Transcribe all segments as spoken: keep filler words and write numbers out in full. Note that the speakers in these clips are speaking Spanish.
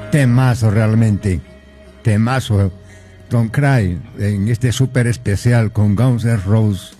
Temazo realmente, temazo. Don't Cry, en este súper especial con Guns N' Roses.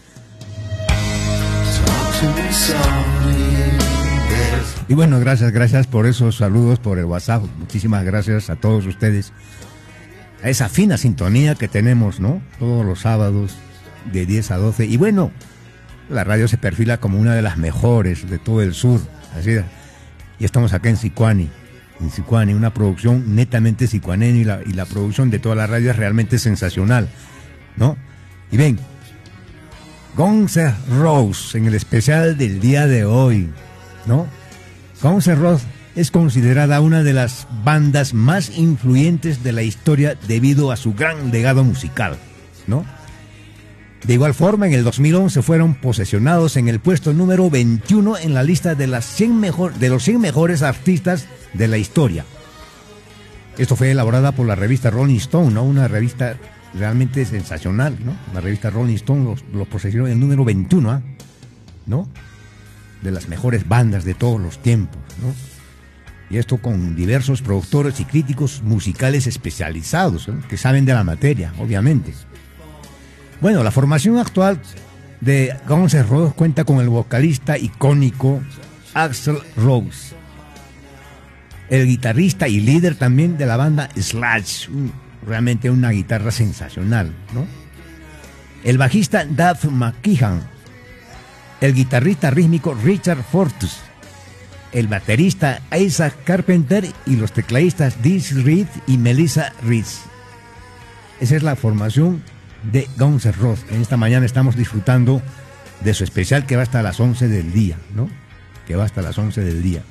Y bueno, gracias, gracias por esos saludos por el WhatsApp. Muchísimas gracias a todos ustedes. A esa fina sintonía que tenemos, ¿no? Todos los sábados de diez a doce. Y bueno, la radio se perfila como una de las mejores de todo el sur. Así es. Y estamos acá en Sicuani. En Sicuani, una producción netamente sicuanena, y la, y la producción de toda la radio es realmente sensacional, ¿no? Y ven, Guns N' Roses en el especial del día de hoy, ¿no? Guns N' Roses es considerada una de las bandas más influyentes de la historia debido a su gran legado musical, ¿no? De igual forma, en el dos mil once fueron posesionados en el puesto número veintiuno en la lista de, las cien mejor, de los cien mejores artistas de la historia. Esto fue elaborada por la revista Rolling Stone, ¿no? Una revista realmente sensacional, ¿no? La revista Rolling Stone los, los posesionó en el número veintiuno, ¿eh? ¿no? De las mejores bandas de todos los tiempos, ¿no? Y esto con diversos productores y críticos musicales especializados, ¿no? Que saben de la materia, obviamente. Bueno, la formación actual de Guns N' Roses cuenta con el vocalista icónico Axl Rose, el guitarrista y líder también de la banda Slash, un, realmente una guitarra sensacional, ¿no? El bajista Duff McKagan, el guitarrista rítmico Richard Fortus, el baterista Isaac Carpenter y los tecladistas Dizzy Reed y Melissa Reed. Esa es la formación de Guns N' Roses. En esta mañana estamos disfrutando de su especial que va hasta las once del día, ¿no? Que va hasta las once del día.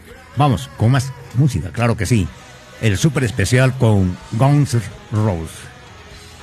Vamos con más música, claro que sí. El súper especial con Guns N' Roses.